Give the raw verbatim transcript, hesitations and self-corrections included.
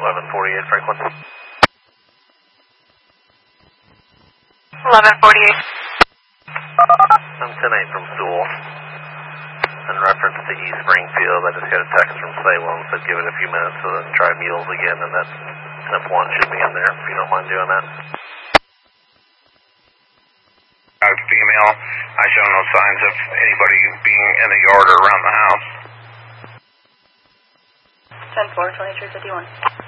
eleven forty-eight Franklin. eleven forty-eight. I'm ten eight from Sewell. In reference to East Springfield, I just got a text from Salem, said give it a few minutes so then try Mules again, and that F one should be in there, if you don't mind doing that. Uh, female, I show no signs of anybody being in the yard or around the house. ten four, twenty-three fifty-one.